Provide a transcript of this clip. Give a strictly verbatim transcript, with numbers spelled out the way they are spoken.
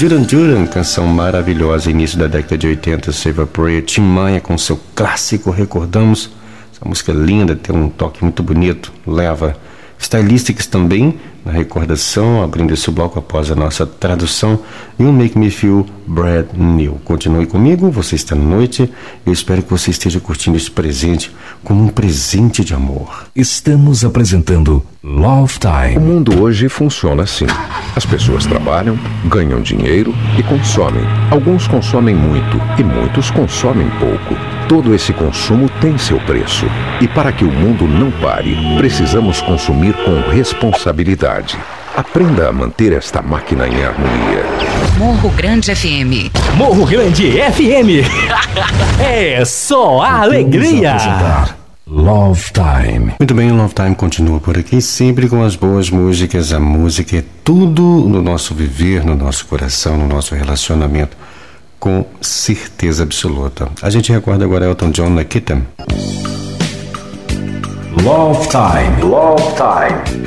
Duran Duran, canção maravilhosa, início da década de oitenta, Save a Prayer. Tim Maia com seu clássico Recordamos. Essa música linda, tem um toque muito bonito, leva Stylistics também na recordação, abrindo esse bloco após a nossa tradução. You Make Me Feel Brand New. Continue comigo, você está na noite. Eu espero que você esteja curtindo esse presente como um presente de amor. Estamos apresentando Love Time. O mundo hoje funciona assim. As pessoas trabalham, ganham dinheiro e consomem. Alguns consomem muito e muitos consomem pouco. Todo esse consumo tem seu preço. E para que o mundo não pare, precisamos consumir com responsabilidade. Aprenda a manter esta máquina em harmonia. Morro Grande F M. Morro Grande F M. É só a alegria. Love Time. Muito bem, o Love Time continua por aqui, sempre com as boas músicas. A música é tudo no nosso viver, no nosso coração, no nosso relacionamento, com certeza absoluta. A gente recorda agora Elton John na Kitten. Love Time. Love Time.